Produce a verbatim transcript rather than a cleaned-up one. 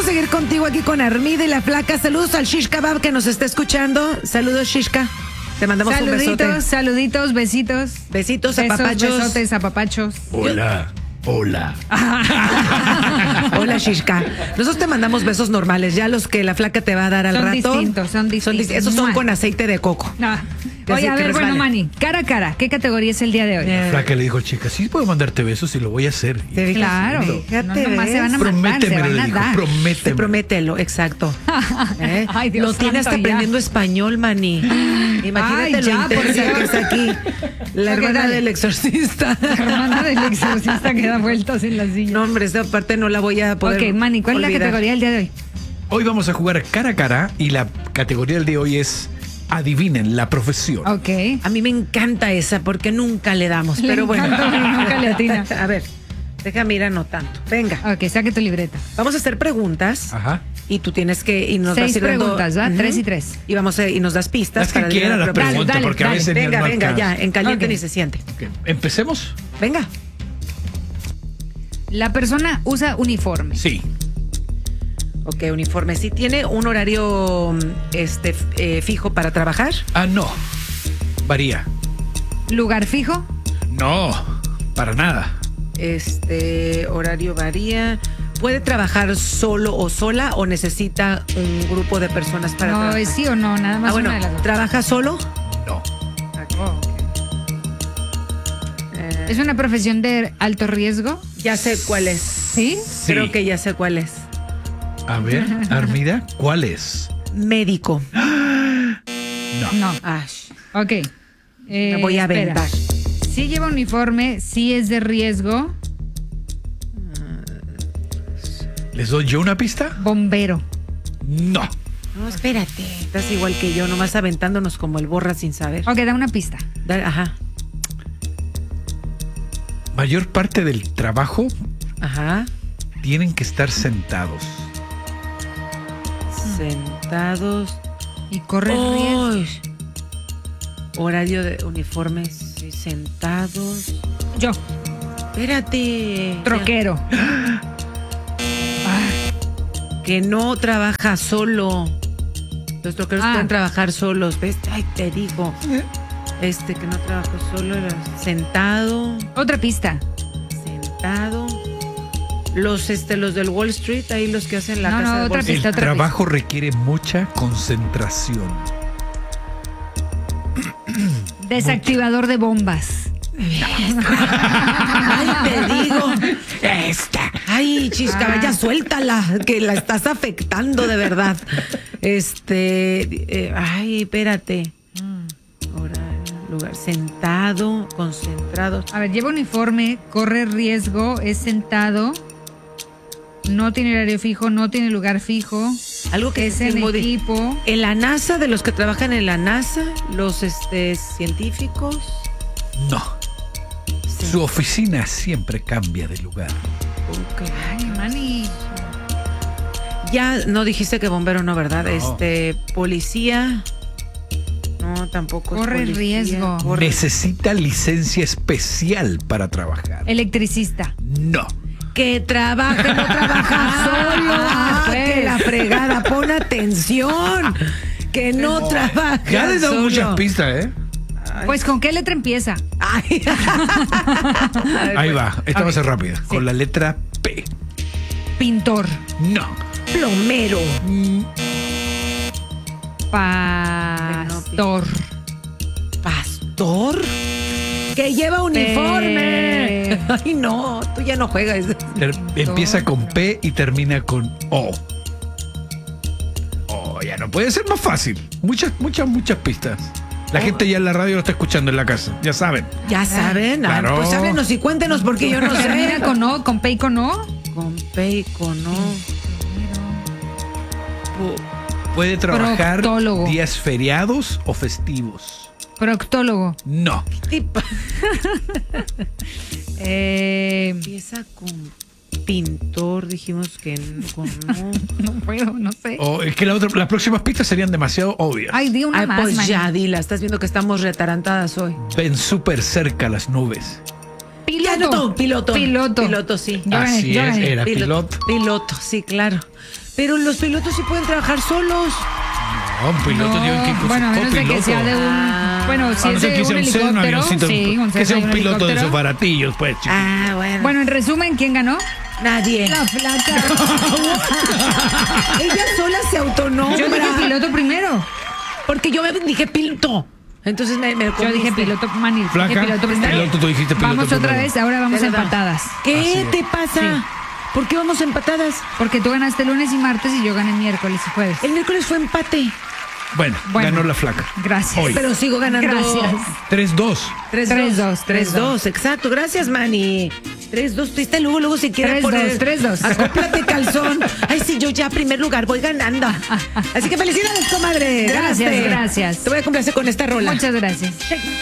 gusto seguir contigo aquí con Armida y la Flaca. Saludos al Shish Kebab que nos está escuchando. Saludos, Shishka. Te mandamos saluditos, un besote. Saluditos, besitos. Besitos, Besos, apapachos. besotes, apapachos. Hola. Hola. Hola, Shishka. Nosotros te mandamos besos normales. Ya los que la Flaca te va a dar al son rato. Distintos, son distintos. Son dis- esos son Mua. con aceite de coco. No. Oye, a ver, bueno, Manny, cara a cara, ¿qué categoría es el día de hoy? Eh, Flaca le dijo, chica, sí puedo mandarte besos y lo voy a hacer. Te dije, Claro, fíjate, no nomás ¿ves? se van a matar, se Prométemelo, van le a dijo, dar. prométemelo. Sí, promételo, exacto. ¿Eh? Ay, Dios Lo tiene hasta santo, ya. aprendiendo español, Manny. Imagínate Ay, lo ya, por intensa Dios. que es aquí. La Ok, hermana dale. del exorcista. La hermana del exorcista que da vueltas en la silla. No, hombre, esa parte no la voy a poder Ok, Manny, ¿cuál es la olvidar. categoría del día de hoy? Hoy vamos a jugar cara a cara y la categoría del día de hoy es adivinen la profesión. Ok. A mí me encanta esa porque nunca le damos, Le pero bueno. encanta, pero nunca le atina. A ver, déjame ir anotando. Venga, Ok, saque tu libreta. vamos a hacer preguntas Ajá. y tú tienes que y nos Seis vas a ir dando- preguntas, ¿verdad? Ujú. Tres y tres. Y vamos a, y nos das pistas Las que adivinar quieran la profesión. pregunta, Dale, porque a dale. veces ni Venga, no venga, alcanza. ya, en caliente Ok. ni se siente. Ok, ¿empecemos? Venga. La persona usa uniforme. Sí. Ok, uniforme. ¿Sí tiene un horario este f- eh, fijo para trabajar? Ah, no. Varía. Lugar fijo. No, para nada. Este horario varía. ¿Puede trabajar solo o sola o necesita un grupo de personas para No, trabajar? es sí o no, nada más Ah, bueno, una de las dos. ¿trabaja solo? No. Eh, ¿Es una profesión de alto riesgo? ya sé cuál es. ¿Sí? Sí. Creo que ya sé cuál es. A ver, Armida, ¿cuál es? Médico. No. No. Ash, Ok. Eh, me voy a espera. aventar. Sí lleva uniforme, sí es de riesgo. ¿Les doy yo una pista? Bombero. No. No, espérate. Estás igual que yo, nomás aventándonos como el borra sin saber. Ok, da una pista. Da- Ajá, Mayor parte del trabajo ajá. tienen que estar sentados. Sentados. Y corre riesgo. Uy. Horario de uniformes, sí, sentados. Yo, Espérate. troquero. Que no trabaja solo. Los troqueros Ah. pueden trabajar solos. ¿Ves? Ay, te digo. Este, que no trabaja solo. era Sentado. Otra pista. Sentado. Los, este, los del Wall Street, ahí los que hacen la No, casa no, de otra bolsa. El pista, otra trabajo requiere mucha concentración. Desactivador de bombas. Ay, te digo. Esta. Ay, chisca, Ah. ya suéltala, que la estás afectando de verdad. Este, eh, ay, espérate. Horario, lugar, sentado, concentrado. A ver, lleva uniforme, corre riesgo, es sentado, no tiene horario fijo, no tiene lugar fijo, Algo que es se en modi- equipo. En la NASA, de los que trabajan en la NASA, los este, científicos. No. Sí. Su oficina siempre cambia de lugar. Ok. Ay, Manny. Ya no dijiste que bombero no, ¿verdad? No. Este, policía. No, tampoco. es Corre policía. riesgo. Corre- Necesita licencia especial para trabajar. Electricista. No. Que trabaja, no trabaja solo. Ah, pues. que la fregada, pon atención. Que no trabaja. Ya les he dado solo. muchas pistas, ¿eh? Pues, ¿con qué letra empieza? Ay. Ahí va. Esta va a ser Ok. rápida. Con la letra P. Pintor. No. Plomero. Pastor. Pastor. Que lleva uniforme. Eh. Ay, no, tú ya no juegas. Ter- empieza con P y termina con O. Oh, ya no puede ser más fácil. Muchas, muchas, muchas pistas. La gente ya en la radio lo está escuchando en la casa. Ya saben. Ya saben. Ah, Claro. pues háblenos y cuéntenos porque yo no sé. Termina con O, con P y con O. Con P y con O. Puede trabajar Proctólogo. días feriados o festivos. Proctólogo. No. Tipo. Eh, Empieza con pintor, dijimos que n- con no. no puedo, no sé. O es que la otra, las próximas pistas serían demasiado obvias. Ay, di una Ay, más, pues Manny. ya, Dila, estás viendo que estamos retarantadas hoy. Ven súper cerca las nubes. Piloto, piloto. Piloto. Piloto, sí. Yo gané, Así yo es, gané. era piloto. Piloto, sí, claro. Pero los pilotos sí pueden trabajar solos. No, un piloto No, tiene que ir con bueno, a su menos de que copiloto. sea de un... Ah. Bueno, si A no es ser de que un sea un cero, un helicóptero, avioncito, sí, un que sea un cero, piloto de helicóptero. esos baratillos, pues, chico. Ah, bueno. Bueno, en resumen, ¿quién ganó? Nadie. La flaca. Ella sola se autonombra. Yo dije piloto primero. Porque yo me dije piloto. Entonces me, me Yo dije confundiste. piloto, Manny, dije Flaca, piloto primero. piloto, tú dijiste piloto Vamos otra primero. vez, ahora vamos De verdad. empatadas. ¿Qué Así es. te pasa? Sí. ¿Por qué vamos empatadas? Porque tú ganaste lunes y martes y yo gané miércoles y jueves. El miércoles fue empate. Bueno, Bueno. ganó la flaca. Gracias. Hoy. Pero sigo ganando. Gracias. tres dos. tres Tres, dos. dos, tres tres, dos, exacto. Gracias, Manny. tres dos. Triste, luego, luego si quiere Tres, poner. dos, tres, dos. Acóplate, calzón. Ay, sí, yo ya, primer lugar, voy ganando. Así que felicidades, comadre. Gracias, Ganaste. gracias. Te voy a complacer con esta rola. Muchas gracias.